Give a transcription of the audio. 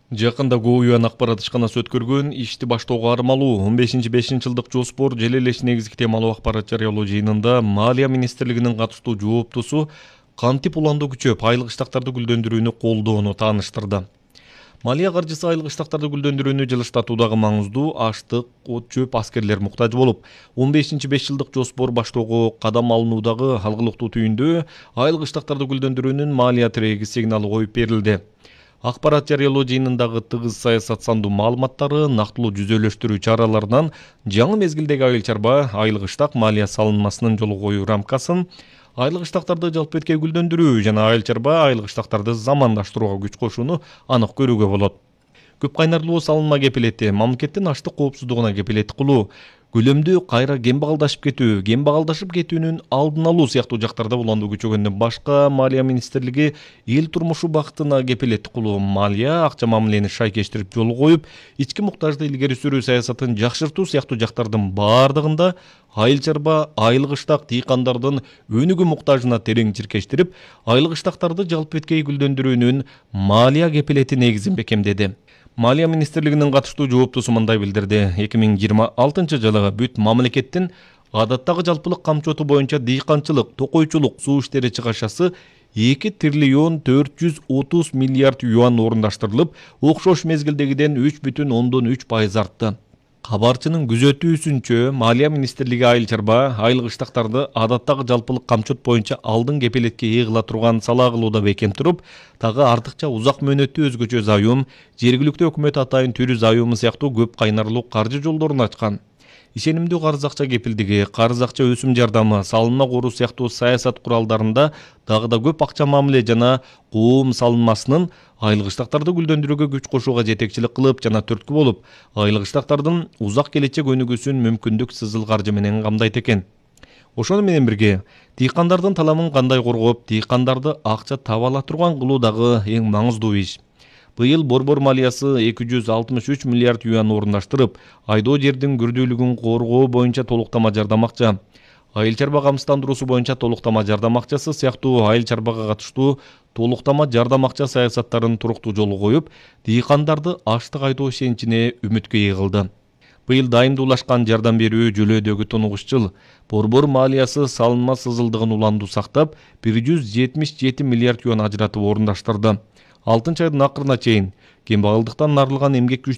Жакында ГУЮАн акбарат ишканасы өткөргөн ишти баштоого армалуу 15-5 жылдык жоспор жел элеш негизги темалуу акбарат жарыялоо жыйынында Малия министрлигинин катыштуу жооптусу кантип уланды күчөп айлык ыштактарды гүлдөндүрүүнү колдоону тааныштырды. Малия каржысы айлык ыштактарды гүлдөндүрүүнү жылыштатуудагы маңыздуу аштык, от чөп, аскерлер муктаж болуп, 15-5 жылдык жоспор баштоого кадам алынуудагы алгылыктуу түйүндө айлык ыштактарды гүлдөндүрүүнүн Малия тиреги сигналы коюп берилди. Акбарат жарыялоо жыйынындагы тыгыз саясат сандуу маалыматтары, нактылуу жүзөлөштүрүү чараларынан жаңы мезгилдеги айыл чарба айлык ыштак малия салынмасынын жолу коюу рамкасын, айлык ыштактарды жалпы эткей гүлдөндүрүү жана айыл чарба айлык ыштактарды замандаштырууга күч кошууну анык көрүүгө болот. Көп кайнарлуу салынма кепилети мамлекеттин аштык коопсуздугуна кепилеттик кылуу, көлөмдүү кайра кембагалдашып кетүүнүн алдын алуу сыяктуу жактарда улануу күчөгөндөн башка Малия министрлиги эл турмушу бактына кепилеттик кылуу, малия акча мамилени шайкештирип жолу коюп, ички муктажды илгери сүрүү саясатын жакшыртуу сыяктуу жактардын баардыгында айыл чарба айлык ыштак дыйкандардын өнүгүү муктажына терең чиркештирип, айлык ыштактарды жалпы эткей гүлдөндүрүүнүн малия кепилети негизин бекемдеди. Малия министрлигинин катыштуу жооптусу мындай билдирди. 2026 жылы бүт мамлекеттин адаттагы жалпылык камчоту боюнча дыйканчылык, токойчулук, суу иштери чыгашасы 2 триллион 430 миллиард юан орундаштырылып, окшош мезгилдегиден 3,3% артты. Кабарчынын күзөтүүсүнчө, Малия министрлиги айыл чарба айлык ыштактарды адаттагы жалпылык камчот боюнча алдын кепилетке ээ кыла турган салаа кылууда бекем туруп, дагы артыкча узак мөөнөттүү өзгөчө заюм, жергиликтүү өкмөт атайын түрү заюму сыяктуу көп кайнарлуу каржы жолдорун ачкан. Ишенимдүү карыз акча кепилдиги, карыз акча өсүм жардамы, салымына коруу сыяктуу саясат куралдарында дагы да көп акча мамиле жана коом салынмасынын айлык ыштактарды гүлдөндүрүүгө күч кошууга жетекчилик кылып жана түрткү болуп, айлык ыштактардын узак келечек өнүгүүсүн мүмкүндүк сызыл каржы менен камдайт экен. Ошону менен бирге, дыйкандардын таламын кандай коргоп, дыйкандарды акча таба ала турган кылуу дагы эң маңыздуу иш. Быйыл борбор малиясы 263 миллиард юан орундаштырып, айдоо жердин күрдүүлүгүн коргоо боюнча толуктама жардам акча, айыл чарба камсыздандыруусу боюнча толуктама жардам акчасы сыяктуу айыл чарбага катыштуу толуктама жардам акча саясаттарын туруктуу жолго коюп, дыйкандарды аштык айдоо ишеничине үмүткө ээ кылды. Быйыл дайымдуулашкан жардам берүү жөлөөдөгү тунугуш жыл. Борбор малиясы салынма сызылдыгын уландуу сактап, 177 миллиард юан ажыратып орундаштырды. 6 айдын акырына чейин кембагалдыктан арылган эмгек